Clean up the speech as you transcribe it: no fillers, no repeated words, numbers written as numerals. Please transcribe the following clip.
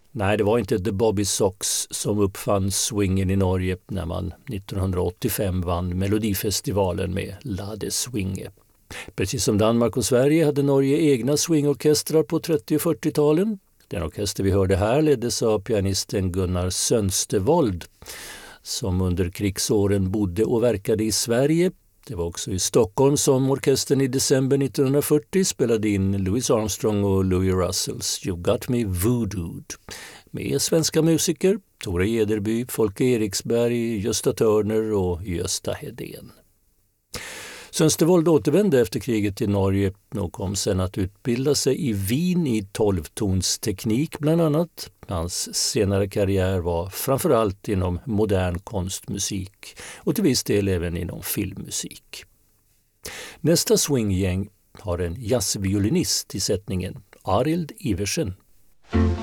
Nej, det var inte The Bobby Sox som uppfann swingen i Norge när man 1985 vann Melodifestivalen med La de Swinge. Precis som Danmark och Sverige hade Norge egna swingorkestrar på 30- och 40-talen. Den orkester vi hörde här leddes av pianisten Gunnar Sönstevold som under krigsåren bodde och verkade i Sverige. Det var också i Stockholm som orkestern i december 1940 spelade in Louis Armstrong och Louis Russells You Got Me Voodooed med svenska musiker, Tore Ederby, Folke Eriksberg, Gösta Törner och Gösta Hedén. Sönstevold återvände efter kriget till Norge och kom sedan att utbilda sig i Wien i 12-tonsteknik bland annat. Hans senare karriär var framförallt inom modern konstmusik och till viss del även inom filmmusik. Nästa swinggäng har en jazzviolinist i sättningen, Arild Iversen.